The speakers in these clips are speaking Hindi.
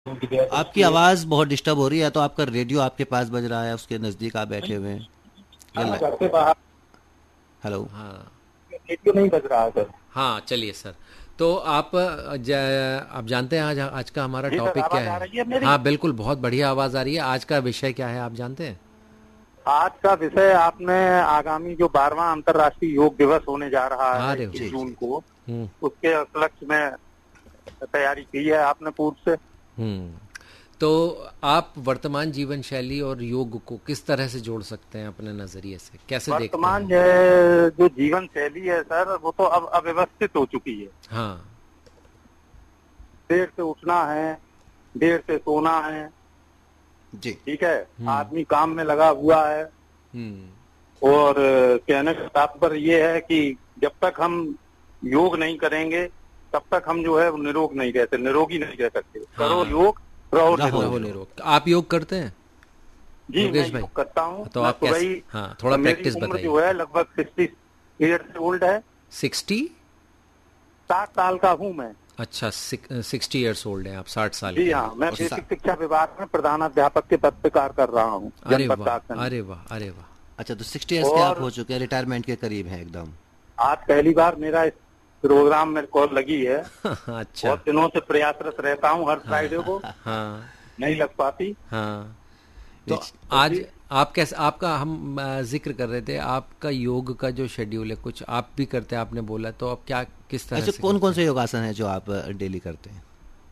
आपकी आवाज़ बहुत डिस्टर्ब हो रही है। तो आपका रेडियो आपके पास बज रहा है, उसके नज़दीक आप बैठे हुए हैं या हाँ, घर से बाहर हेलो। हाँ। रेडियो नहीं बज रहा सर। हाँ, चलिए सर। तो आप जानते हैं आज आज का हमारा जी सर, टॉपिक क्या आवाज आ है? रही है मेरी? हाँ, बिल्कुल, बहुत बढ़िया आवाज़ आ रही है। आज का विषय क्या है आप जानते हैं? आज का विषय आपने आगामी जो 12वां अंतर्राष्ट्रीय योग दिवस होने जा रहा है अरे वाह! 21 जी जून जी। को, हुँ, उसके उपलक्ष्य में तैयारी की है आपने पूर्व से। हुँ। तो आप वर्तमान जीवन शैली और योग को किस तरह से जोड़ सकते हैं अपने नज़रिए से? कैसे देखते वर्तमान हैं? जो जीवन शैली है सर, वो तो अब अव्यवस्थित हो चुकी है। हाँ, देर से उठना है, देर से सोना है। जी ठीक है, हुँ, आदमी काम में लगा हुआ है। हुँ। और कहने का तात्पर्य ये है कि जब तक हम योग नहीं करेंगे तब तक हम जो है वो निरोगी नहीं रह सकते। करो हाँ, योग, रहो रहो रहो निरोगी। निरोग। निरोग। आप योग करते हैं, जी मैं योगेश भाई? योग करता हूँ। तो मैं आप सुबह कैसे? ही, हाँ, थोड़ा मेरी प्रैक्टिस उम्र बताइए। जो है लगभग 60 ओल्ड है। 60? 60 साल का हूँ मैं। अच्छा, 60 ईयर्स ओल्ड हैं आप, 60 साल जी के हैं। हाँ, मैं और बेसिक शिक्षा विभाग में प्रधानाध्यापक के पद पे कार्य कर रहा हूँ अरे जनपद वाह! डाक में। अरे वाह! अरे वाह! अच्छा, तो 60 ईयर्स के आप और हो चुके हैं, रिटायरमेंट के करीब हैं एकदम। आज पहली बार मेरा इस प्रोग्राम में कॉल लगी है। अच्छा। बहुत दिनों से प्रयासरत रहता हूँ हर फ्राइडे को, हाँ, नहीं लग पाती। हाँ। जी, तो तो आज जी आप कैसे, आपका हम जिक्र कर रहे थे आपका योग का जो शेड्यूल है, कुछ आप भी करते हैं आपने बोला, तो आप क्या किस तरह ऐसे से कौन कौन करते से हैं? योगासन हैं जो आप डेली करते हैं?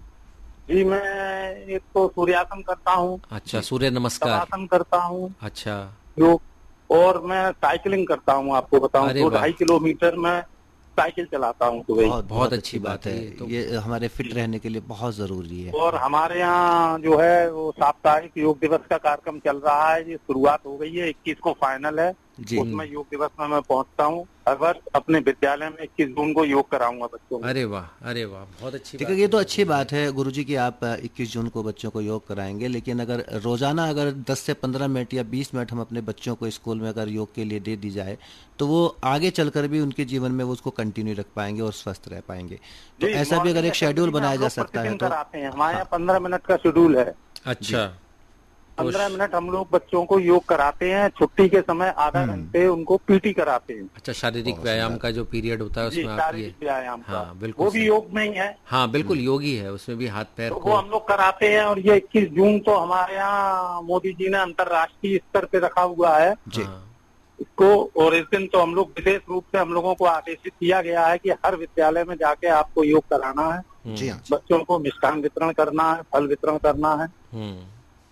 जी मैं एक तो सूर्यासन करता हूँ, अच्छा, जी सूर्य नमस्कार। शवासन करता हूँ, अच्छा। योग, और मैं साइकिलिंग करता हूँ। आपको बताऊँ अरे तो वाह! 2-2.5 किलोमीटर मैं साइकिल चलाता हूँ सुबह ही। बहुत बहुत बहुत अच्छी अच्छी बात बात है है। ये तो। ये हमारे फिट जी, रहने के लिए बहुत ज़रूरी है। और हमारे यहाँ जो है वो साप्ताहिक योग दिवस का कार्यक्रम चल रहा है। ये शुरुआत हो गई है, 21 को फाइनल है। जी। उसमें योग दिवस में मैं पहुंचता हूँ। हर वर्ष अपने विद्यालय में 21 जून को योग कराऊंगा बच्चों को। अरे वाह! अरे वाह! बहुत अच्छी ठीक है, बात ये है तो ये अच्छी गुरु जी। बात है गुरुजी कि आप 21 जून को बच्चों को योग कराएंगे, लेकिन अगर रोज़ाना अगर 10 से 15 मिनट या 20 मिनट हम अपने बच्चों को स्कूल में अगर योग के लिए दे दी जाए, तो वो आगे चलकर भी उनके जीवन में वो उसको कंटिन्यू रख पाएंगे और स्वस्थ रह पाएंगे। तो जी, ऐसा भी अगर मॉर्निंग एक शेड्यूल असेंबली में बनाया हम जा लोग सकता है प्रतिदिन तो। कराते हैं। हमारे हाँ। यहाँ 15 मिनट का शेड्यूल है। जी। अच्छा। तो 15 मिनट हम लोग बच्चों को योग कराते हैं। छुट्टी के समय आधा हम्म। घंटे उनको पीटी कराते हैं। अच्छा, शारीरिक बहुत व्यायाम सुंदर। का जो पीरियड होता है जी, उसमें आप ये। शारीरिक व्यायाम का, हाँ, बिल्कुल वो भी सही। योग में ही है। हाँ, बिल्कुल योगी है, उसमें भी हाथ पैर तो वो को। हम लोग कराते हैं। और ये 21 जून तो हमारे यहाँ मोदी जी ने अंतर्राष्ट्रीय स्तर पे रखा हुआ है जी। हाँ। इसको। और इस दिन तो हम लोग विशेष रूप से हम लोगों को आदेशित किया गया है कि हर विद्यालय में जाके आपको योग कराना है। जी हम्म। हाँ जी। बच्चों को मिष्ठान वितरण करना है, फल वितरण करना है। हम्म।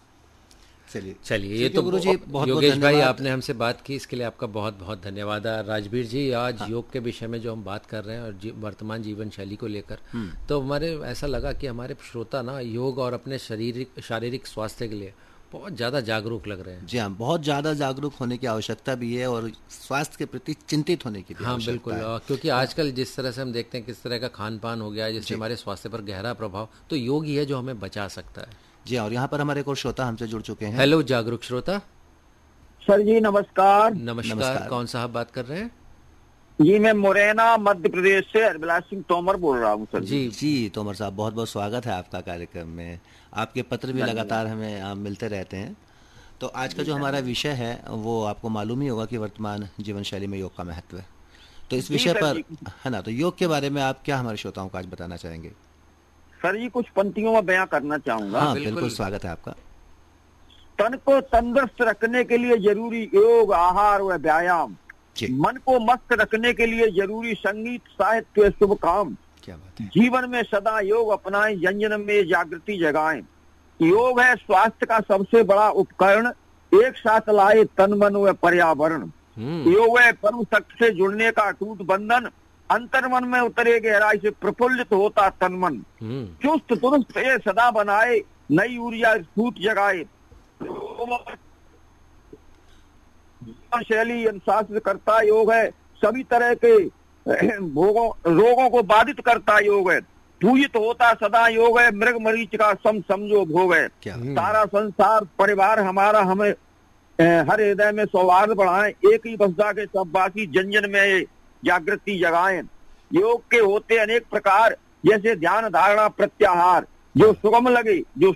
चलिए। चलिए, ये ठीक है तो गुरुजी, बहुत बहुत योगेश भाई, धन्यवाद। आपने हमसे बात की, इसके लिए आपका बहुत बहुत धन्यवाद। राजवीर जी, आज हाँ। योग के विषय में जो हम बात कर रहे हैं और वर्तमान जीवन शैली को लेकर, हम्म। तो हमारे ऐसा लगा कि हमारे श्रोता ना योग और अपने शारीरिक स्वास्थ्य के लिए बहुत ज़्यादा जागरूक लग रहे हैं। जी हाँ, बहुत ज़्यादा जागरूक होने की आवश्यकता भी है और स्वास्थ्य के प्रति चिंतित होने की भी हाँ, आवश्यकता बिल्कुल। है। क्योंकि आजकल जिस तरह से हम देखते हैं किस तरह का खान पान हो गया है जिससे जी। हमारे स्वास्थ्य पर गहरा प्रभाव, तो योग ही है जो हमें बचा सकता है। जी हाँ, और यहाँ पर हमारे एक और श्रोता हमसे जुड़ चुके हैं। हेलो जागरूक श्रोता। सर जी नमस्कार। नमस्कार, नमस्कार। कौन साहब बात कर रहे हैं? जी मैं मुरैना मध्य प्रदेश से हरबिलास सिंह तोमर बोल रहा हूँ सर जी। जी। जी तोमर साहब, बहुत बहुत स्वागत है आपका कार्यक्रम में। आपके पत्र भी धन्यवाद। लगातार हमें मिलते रहते हैं। तो आज का जी जो हमारा धन्यवाद। विषय है वो आपको मालूम ही होगा कि वर्तमान जीवन शैली में योग का महत्व है। तो इस जी विषय सर पर, जी। है ना, तो योग के बारे में आप क्या हमारे श्रोताओं को आज बताना चाहेंगे? सर जी कुछ पंक्तियों में बयां करना चाहूंगा। हाँ, हाँ बिल्कुल, बिल्कुल। स्वागत है आपका। तन को तंदुरुस्त रखने के लिए जरूरी योग आहार व व्यायाम। जी। मन को मस्त रखने के लिए जरूरी संगीत साहित्य शुभ काम। क्या बात है। जीवन में सदा योग अपनाएं, जंजन में जागृति जगाएं। योग है स्वास्थ्य का सबसे बड़ा उपकरण, एक साथ लाए तन मन व पर्यावरण। हम्म। योग है परम शक्ति से जुड़ने का अटूट बंधन, अंतर मन में उतरे गहराई से प्रफुल्लित होता तन मन। हम्म। चुस्त दुरुस्त ये सदा बनाए, नई ऊर्जा स्फूर्त जगाए। जीवन शैली अनुशासित करता योग है, सभी तरह के भोगों रोगों को बाधित करता योग है। पूजित होता सदा योग है, मृग मरीच का समझो भोग है। क्या सारा संसार परिवार हमारा, हमें हर हृदय में सौहार्द बढ़ाएं, एक ही बसदा के सब बाकी, जन जन में जागृति जगाएं। योग के होते अनेक प्रकार, जैसे ध्यान धारणा प्रत्याहार, जो सुगम लगे, जो